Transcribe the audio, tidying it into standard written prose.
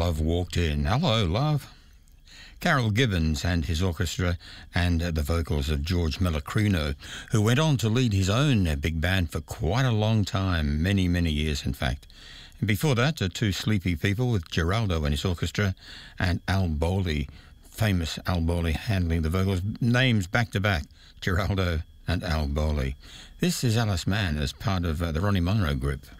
Love Walked In. Hello, love. Carol Gibbons and his orchestra, and the vocals of George Melachrino, who went on to lead his own big band for quite a long time, many years in fact. And before that, Two Sleepy People with Geraldo and his orchestra, and Al Bowley, famous Al Bowley handling the vocals, names back to back, Geraldo and Al Bowley. This is Alice Mann as part of the Ronnie Monroe Group.